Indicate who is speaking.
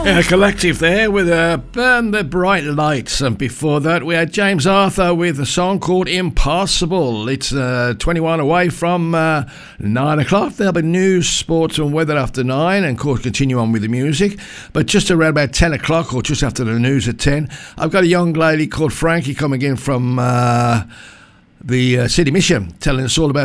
Speaker 1: Yeah, Collective there with Burn the Bright Lights. And before that, we had James Arthur with a song called Impossible. It's 21 away from 9 o'clock. There'll be news, sports and weather after 9. And of course, continue on with the music. But just around about 10 o'clock or just after the news at 10, I've got a young lady called Frankie coming in from the City Mission telling us all about